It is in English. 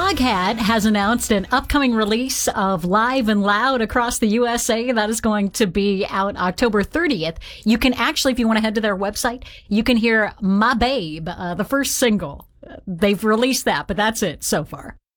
Foghat has announced an upcoming release of Live and Loud across the USA. That is going to be out October 30th. You can actually, if you want to head to their website, you can hear My Babe, the first single. They've released that, but that's it so far.